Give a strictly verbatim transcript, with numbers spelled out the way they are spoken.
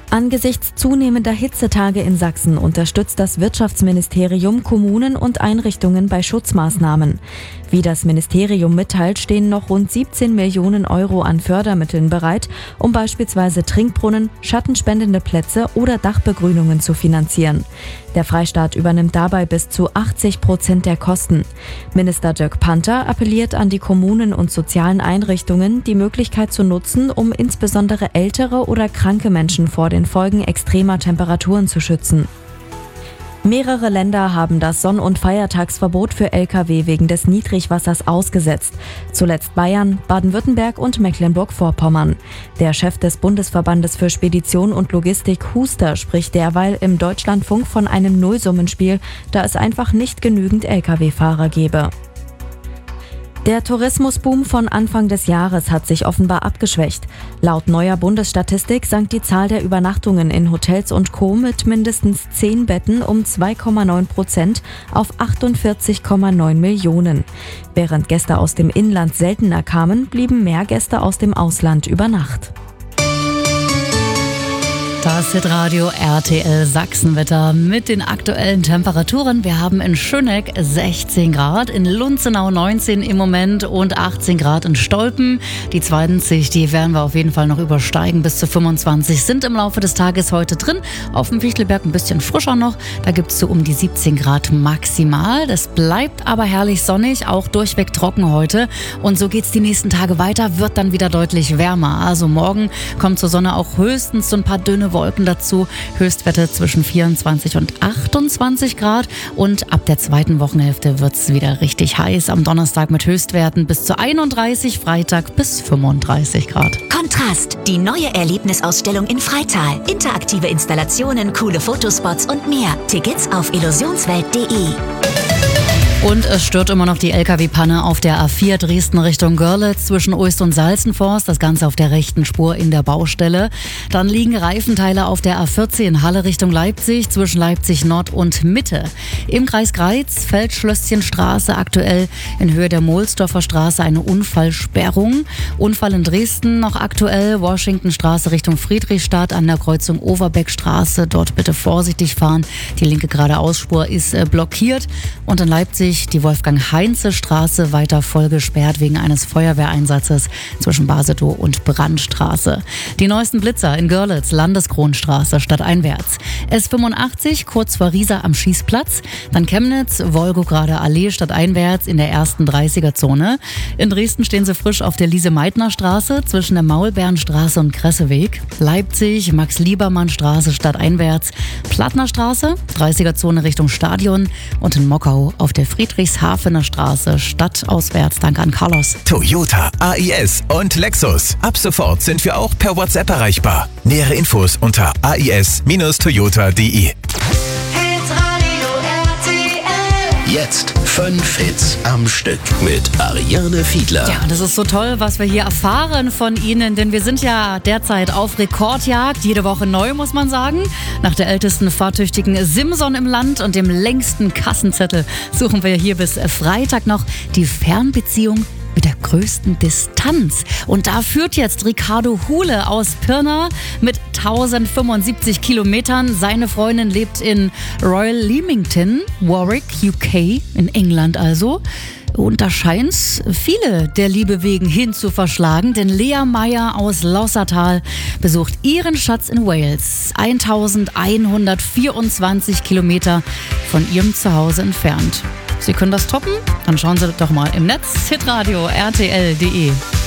Angesichts zunehmender Hitzetage in Sachsen unterstützt das Wirtschaftsministerium Kommunen und Einrichtungen bei Schutzmaßnahmen. Wie das Ministerium mitteilt, stehen noch rund siebzehn Millionen Euro an Fördermitteln bereit, um beispielsweise Trinkbrunnen, schattenspendende Plätze oder Dachbegrünungen zu finanzieren. Der Freistaat übernimmt dabei bis zu achtzig Prozent der Kosten. Minister Dirk Panther appelliert an die Kommunen und sozialen Einrichtungen, die Möglichkeit zu nutzen, um insbesondere ältere oder kranke Menschen vor den Folgen extremer Temperaturen zu schützen. Mehrere Länder haben das Sonn- und Feiertagsverbot für L K W wegen des Niedrigwassers ausgesetzt. Zuletzt Bayern, Baden-Württemberg und Mecklenburg-Vorpommern. Der Chef des Bundesverbandes für Spedition und Logistik, Huster, spricht derweil im Deutschlandfunk von einem Nullsummenspiel, da es einfach nicht genügend L K W-Fahrer gebe. Der Tourismusboom von Anfang des Jahres hat sich offenbar abgeschwächt. Laut neuer Bundesstatistik sank die Zahl der Übernachtungen in Hotels und Co. mit mindestens zehn Betten um zwei Komma neun Prozent auf achtundvierzig Komma neun Millionen. Während Gäste aus dem Inland seltener kamen, blieben mehr Gäste aus dem Ausland über Nacht. Das Hitradio R T L Sachsenwetter mit den aktuellen Temperaturen. Wir haben in Schöneck sechzehn Grad, in Lunzenau neunzehn im Moment und achtzehn Grad in Stolpen. Die zwanzig, die werden wir auf jeden Fall noch übersteigen. Bis zu fünfundzwanzig sind im Laufe des Tages heute drin. Auf dem Fichtelberg ein bisschen frischer noch. Da gibt es so um die siebzehn Grad maximal. Das bleibt aber herrlich sonnig, auch durchweg trocken heute. Und so geht es die nächsten Tage weiter, wird dann wieder deutlich wärmer. Also morgen kommt zur Sonne auch höchstens so ein paar dünne Wolken dazu. Höchstwerte zwischen vierundzwanzig und achtundzwanzig Grad. Und ab der zweiten Wochenhälfte wird es wieder richtig heiß. Am Donnerstag mit Höchstwerten bis zu einunddreißig, Freitag bis fünfunddreißig Grad. Kontrast, die neue Erlebnisausstellung in Freital. Interaktive Installationen, coole Fotospots und mehr. Tickets auf illusionswelt punkt de. Und es stört immer noch die L K W-Panne auf der A vier Dresden Richtung Görlitz zwischen Oest und Salzenforst. Das Ganze auf der rechten Spur in der Baustelle. Dann liegen Reifenteile auf der A vierzehn Halle Richtung Leipzig zwischen Leipzig Nord und Mitte. Im Kreis Greiz, Feldschlösschenstraße aktuell in Höhe der Mohlsdorfer Straße eine Unfallsperrung. Unfall in Dresden noch aktuell, Washingtonstraße Richtung Friedrichstadt an der Kreuzung Overbeckstraße. Dort bitte vorsichtig fahren. Die linke Geradeausspur ist äh, blockiert. Und in Leipzig die Wolfgang-Heinze-Straße weiter voll gesperrt wegen eines Feuerwehreinsatzes zwischen Basedow und Brandstraße. Die neuesten Blitzer in Görlitz, Landeskronstraße stadteinwärts. S fünfundachtzig kurz vor Riesa am Schießplatz. Dann Chemnitz, Wolgograde Allee stadteinwärts in der ersten dreißiger-Zone. In Dresden stehen sie frisch auf der Lise-Meitner-Straße zwischen der Maulbeerenstraße und Kresseweg. Leipzig, Max-Liebermann-Straße stadteinwärts. Plattnerstraße, dreißiger-Zone Richtung Stadion. Und in Mockau auf der Friedrichshafener Straße stadtauswärts. Danke an Carlos. Toyota, A I S und Lexus. Ab sofort sind wir auch per WhatsApp erreichbar. Nähere Infos unter a i s Toyota punkt de. Jetzt fünf Hits am Stück mit Ariane Fiedler. Ja, das ist so toll, was wir hier erfahren von Ihnen, denn wir sind ja derzeit auf Rekordjagd. Jede Woche neu, muss man sagen. Nach der ältesten fahrtüchtigen Simson im Land und dem längsten Kassenzettel suchen wir hier bis Freitag noch die Fernbeziehung mit der größten Distanz. Und da führt jetzt Ricardo Hule aus Pirna mit tausendfünfundsiebzig Kilometern. Seine Freundin lebt in Royal Leamington, Warwick, U K, in England also. Und da scheint es viele der Liebe wegen hin zu verschlagen, denn Lea Meyer aus Laussertal besucht ihren Schatz in Wales, eintausendeinhundertvierundzwanzig Kilometer von ihrem Zuhause entfernt. Sie können das toppen? Dann schauen Sie doch mal im Netz hitradio r t l punkt de.